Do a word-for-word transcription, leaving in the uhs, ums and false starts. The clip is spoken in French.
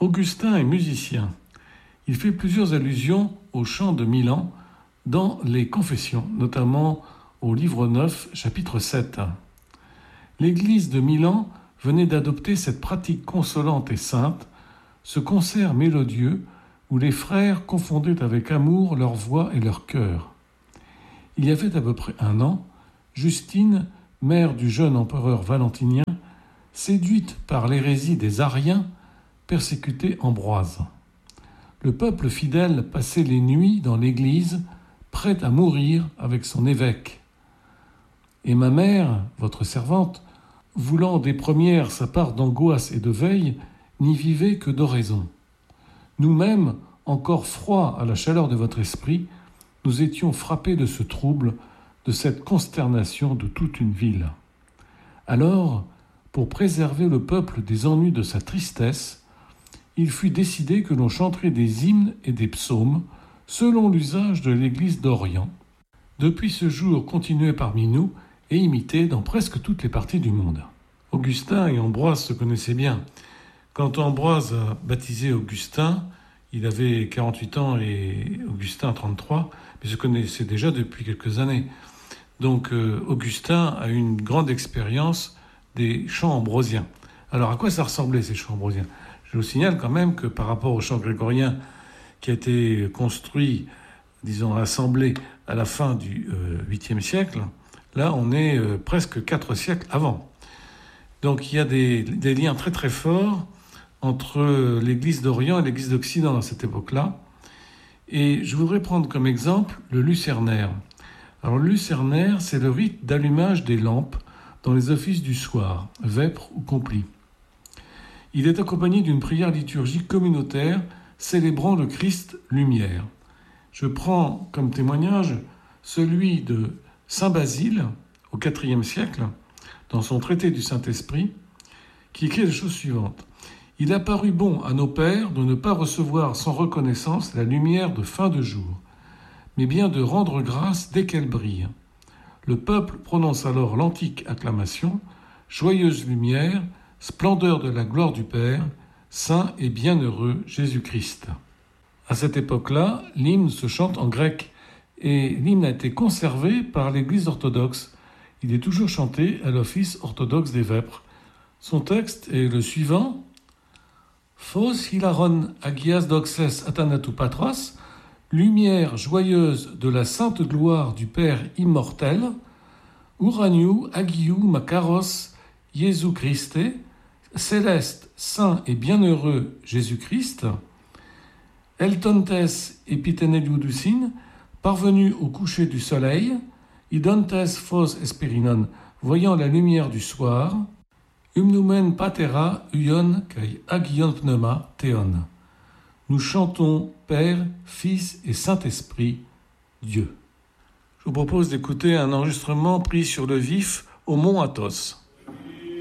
Augustin est musicien. Il fait plusieurs allusions au chant de Milan dans les Confessions, notamment au livre neuf, chapitre sept. L'Église de Milan venait d'adopter cette pratique consolante et sainte, ce concert mélodieux où les frères confondaient avec amour leur voix et leur cœur. Il y avait à peu près un an, Justine, mère du jeune empereur Valentinien, séduite par l'hérésie des Ariens, persécutait Ambroise. Le peuple fidèle passait les nuits dans l'église, prêt à mourir avec son évêque. Et ma mère, votre servante, voulant des premières sa part d'angoisse et de veille, n'y vivait que d'oraison. Nous-mêmes, encore froids à la chaleur de votre esprit, nous étions frappés de ce trouble, de cette consternation de toute une ville. Alors, pour préserver le peuple des ennuis de sa tristesse, il fut décidé que l'on chanterait des hymnes et des psaumes selon l'usage de l'Église d'Orient, depuis ce jour continué parmi nous et imité dans presque toutes les parties du monde. Augustin et Ambroise se connaissaient bien. Quand Ambroise a baptisé Augustin, il avait quarante-huit ans et Augustin trente-trois, mais se connaissaient déjà depuis quelques années. Donc euh, Augustin a eu une grande expérience des chants ambrosiens. Alors à quoi ça ressemblait ces chants ambrosiens ? Je vous signale quand même que par rapport au chant grégorien qui a été construit, disons, assemblé à la fin du euh, huitième siècle, là on est euh, presque quatre siècles avant. Donc il y a des, des liens très très forts entre l'Église d'Orient et l'Église d'Occident dans cette époque-là. Et je voudrais prendre comme exemple le lucernaire. Alors le lucernaire, c'est le rite d'allumage des lampes dans les offices du soir, vêpres ou complis. Il est accompagné d'une prière liturgique communautaire célébrant le Christ lumière. Je prends comme témoignage celui de saint Basile au quatrième siècle, dans son traité du Saint-Esprit, qui écrit les choses suivantes. « Il a paru bon à nos pères de ne pas recevoir sans reconnaissance la lumière de fin de jour, mais bien de rendre grâce dès qu'elle brille. Le peuple prononce alors l'antique acclamation, joyeuse lumière, splendeur de la gloire du Père, saint et bienheureux Jésus-Christ. » À cette époque-là, l'hymne se chante en grec et l'hymne a été conservé par l'Église orthodoxe. Il est toujours chanté à l'office orthodoxe des vêpres. Son texte est le suivant. Phos hilaron agias doxes athanatu patros, lumière joyeuse de la sainte gloire du Père immortel, uraniou agiou makaros Jésus Christe, céleste, saint et bienheureux Jésus-Christ, eltontes epiteneliudusin, parvenu au coucher du soleil, idontes phos esperinon, voyant la lumière du soir, umnumen patera uion kai agion pneuma theon. Nous chantons Père, Fils et Saint-Esprit, Dieu. Je vous propose d'écouter un enregistrement pris sur le vif au mont Athos.